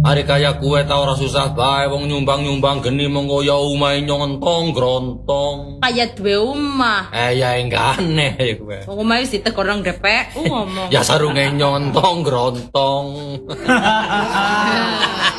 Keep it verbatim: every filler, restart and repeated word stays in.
Hari kaya kue tau ora susah bae wong nyumbang-nyumbang geni monggo ya omahe nyontong grontong. Kaya duwe omah. Eh ya enggak aneh ya kue. Wong omahe wis ditegor nang D P U ngomong. Ya sarunge nyontong grontong.